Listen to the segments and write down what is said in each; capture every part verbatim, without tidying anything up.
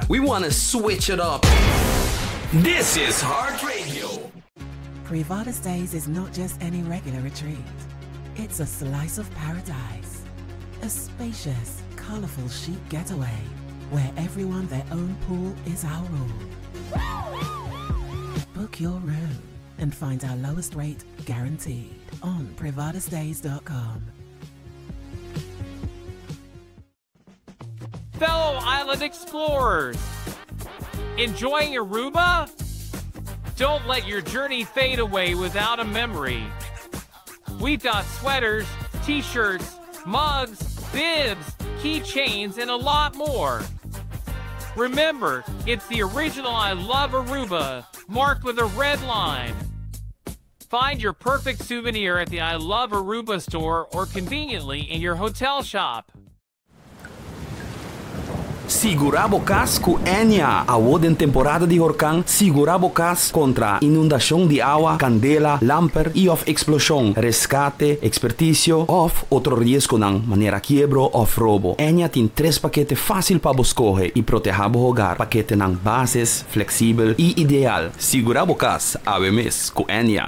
We want to switch it up. This is Heart Radio. Privada Days is not just any regular retreat. It's a slice of paradise. A spacious, colorful chic getaway where everyone their own pool is our rule. Book your room and find our lowest rate guaranteed on privadas days dot com. Fellow island explorers, enjoying Aruba? Don't let your journey fade away without a memory. We've got sweaters, t-shirts, mugs, bibs, keychains, and a lot more. Remember, it's the original I Love Aruba, marked with a red line. Find your perfect souvenir at the I Love Aruba store or conveniently in your hotel shop. Sigurabo Cas ku Enya. Award en temporada de huracán. Sigurabo Cas contra inundación de agua, candela, lamper y of explosión, rescate, experticio of otro riesgo ng manera quiebro of robo. Enya tiene tres paquetes fácil para buscoge y proteger hogar. Paquete ng bases, flexible y ideal. Sigurabo Cas, ave mes ku Enya.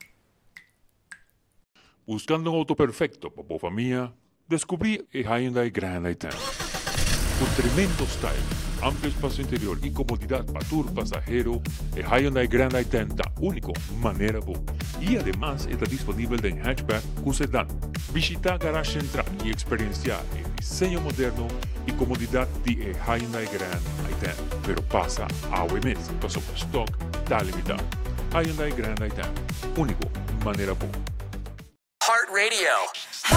Buscando un auto perfecto para tu familia, descubrí el Hyundai Grand i ten. Con tremendo style, amplio espacio interior y comodidad para tu pasajero, el Hyundai Grand i ten da único manera bu. Y además está disponible en hatchback o sedán. Visita Garage Central y experienciar el diseño moderno y comodidad de el Hyundai Grand i ten. Pero pasa a O M S, pasó por stock, está limitado. Hyundai Grand i ten, único manera bu. Heart Radio.